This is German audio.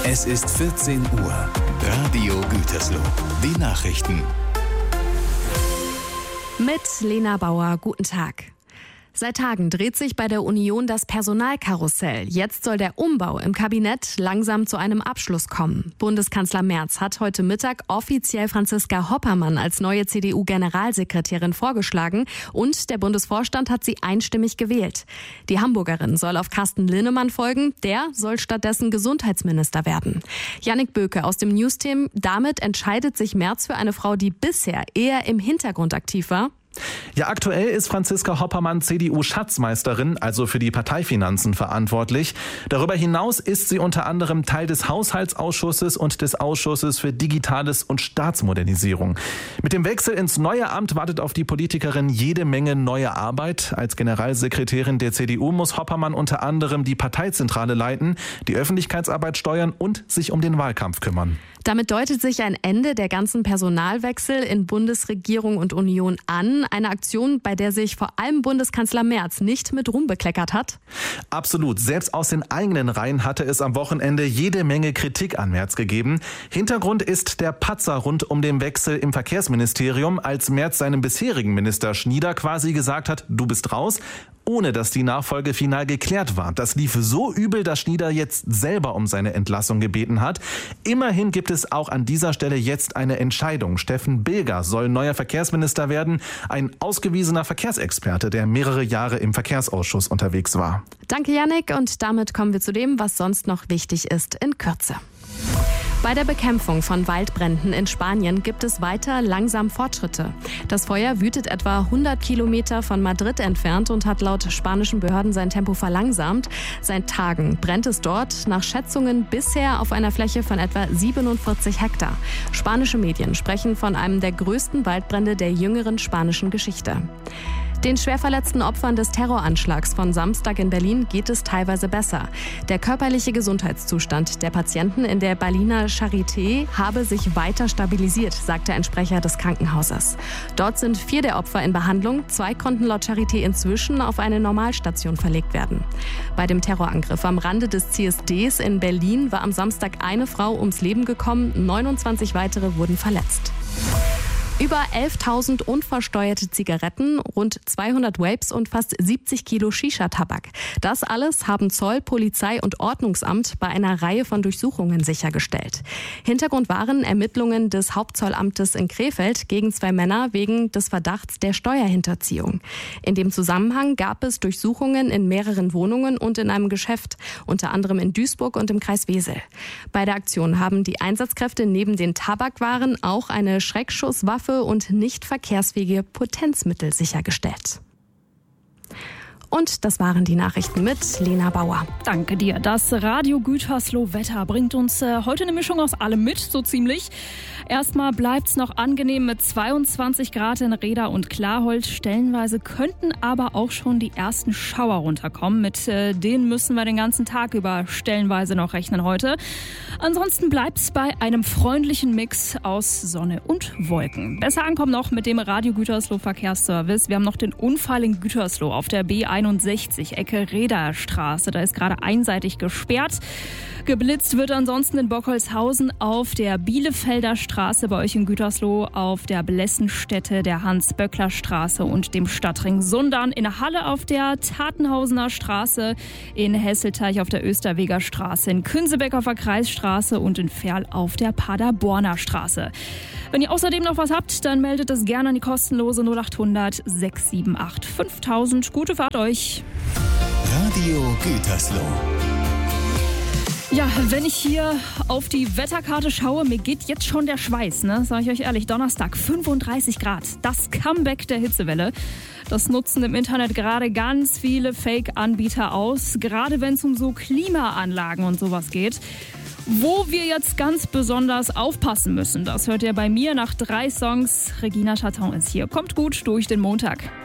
Es ist 14 Uhr. Radio Gütersloh. Die Nachrichten. Mit Lena Bauer, guten Tag. Seit Tagen dreht sich bei der Union das Personalkarussell. Jetzt soll der Umbau im Kabinett langsam zu einem Abschluss kommen. Bundeskanzler Merz hat heute Mittag offiziell Franziska Hoppermann als neue CDU-Generalsekretärin vorgeschlagen und der Bundesvorstand hat sie einstimmig gewählt. Die Hamburgerin soll auf Carsten Linnemann folgen, der soll stattdessen Gesundheitsminister werden. Jannik Böke aus dem News-Team, damit entscheidet sich Merz für eine Frau, die bisher eher im Hintergrund aktiv war. Ja, aktuell ist Franziska Hoppermann CDU-Schatzmeisterin, also für die Parteifinanzen verantwortlich. Darüber hinaus ist sie unter anderem Teil des Haushaltsausschusses und des Ausschusses für Digitales und Staatsmodernisierung. Mit dem Wechsel ins neue Amt wartet auf die Politikerin jede Menge neue Arbeit. Als Generalsekretärin der CDU muss Hoppermann unter anderem die Parteizentrale leiten, die Öffentlichkeitsarbeit steuern und sich um den Wahlkampf kümmern. Damit deutet sich ein Ende der ganzen Personalwechsel in Bundesregierung und Union an. Eine Aktion, bei der sich vor allem Bundeskanzler Merz nicht mit Ruhm bekleckert hat. Absolut. Selbst aus den eigenen Reihen hatte es am Wochenende jede Menge Kritik an Merz gegeben. Hintergrund ist der Patzer rund um den Wechsel im Verkehrsministerium, als Merz seinem bisherigen Minister Schnieder quasi gesagt hat, du bist raus, ohne dass die Nachfolge final geklärt war. Das lief so übel, dass Schnieder jetzt selber um seine Entlassung gebeten hat. Immerhin gibt es auch an dieser Stelle jetzt eine Entscheidung. Steffen Bilger soll neuer Verkehrsminister werden, ein ausgewiesener Verkehrsexperte, der mehrere Jahre im Verkehrsausschuss unterwegs war. Danke, Jannik. Und damit kommen wir zu dem, was sonst noch wichtig ist, in Kürze. Bei der Bekämpfung von Waldbränden in Spanien gibt es weiter langsam Fortschritte. Das Feuer wütet etwa 100 Kilometer von Madrid entfernt und hat laut spanischen Behörden sein Tempo verlangsamt. Seit Tagen brennt es dort nach Schätzungen bisher auf einer Fläche von etwa 47 Hektar. Spanische Medien sprechen von einem der größten Waldbrände der jüngeren spanischen Geschichte. Den schwer verletzten Opfern des Terroranschlags von Samstag in Berlin geht es teilweise besser. Der körperliche Gesundheitszustand der Patienten in der Berliner Charité habe sich weiter stabilisiert, sagte ein Sprecher des Krankenhauses. Dort sind 4 der Opfer in Behandlung. 2 konnten laut Charité inzwischen auf eine Normalstation verlegt werden. Bei dem Terrorangriff am Rande des CSDs in Berlin war am Samstag eine Frau ums Leben gekommen, 29 weitere wurden verletzt. Über 11.000 unversteuerte Zigaretten, rund 200 Vapes und fast 70 Kilo Shisha-Tabak. Das alles haben Zoll, Polizei und Ordnungsamt bei einer Reihe von Durchsuchungen sichergestellt. Hintergrund waren Ermittlungen des Hauptzollamtes in Krefeld gegen 2 Männer wegen des Verdachts der Steuerhinterziehung. In dem Zusammenhang gab es Durchsuchungen in mehreren Wohnungen und in einem Geschäft, unter anderem in Duisburg und im Kreis Wesel. Bei der Aktion haben die Einsatzkräfte neben den Tabakwaren auch eine Schreckschusswaffe und nicht verkehrsfähige Potenzmittel sichergestellt. Und das waren die Nachrichten mit Lena Bauer. Danke dir. Das Radio Gütersloh Wetter bringt uns heute eine Mischung aus allem mit, so ziemlich. Erstmal bleibt's noch angenehm mit 22 Grad in Reda und Klarholz. Stellenweise könnten aber auch schon die ersten Schauer runterkommen. Mit denen müssen wir den ganzen Tag über stellenweise noch rechnen heute. Ansonsten bleibt's bei einem freundlichen Mix aus Sonne und Wolken. Besser ankommen noch mit dem Radio Gütersloh Verkehrsservice. Wir haben noch den Unfall in Gütersloh auf der B61, Ecke Rederstraße. Da ist gerade einseitig gesperrt. Geblitzt wird ansonsten in Bockholzhausen auf der Bielefelder Straße, bei euch in Gütersloh auf der Blessenstätte, der Hans-Böckler-Straße und dem Stadtring Sundern, in Halle auf der Tatenhausener Straße, in Hesselteich auf der Österweger Straße, in Künsebeck auf der Kreisstraße und in Verl auf der Paderborner Straße. Wenn ihr außerdem noch was habt, dann meldet es gerne an die kostenlose 0800 678 5000. Gute Fahrt euch. Radio Gütersloh. Ja, wenn ich hier auf die Wetterkarte schaue, mir geht jetzt schon der Schweiß, ne? Sag ich euch ehrlich, Donnerstag 35 Grad, das Comeback der Hitzewelle. Das nutzen im Internet gerade ganz viele Fake-Anbieter aus, gerade wenn es um so Klimaanlagen und sowas geht. Wo wir jetzt ganz besonders aufpassen müssen, das hört ihr bei mir nach 3 Songs. Regina Chatton ist hier. Kommt gut durch den Montag.